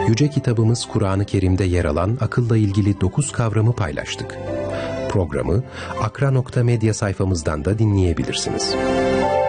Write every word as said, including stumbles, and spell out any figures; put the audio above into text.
Yüce kitabımız Kur'an-ı Kerim'de yer alan akılla ilgili dokuz kavramı paylaştık. Programı akra nokta medya sayfamızdan da dinleyebilirsiniz.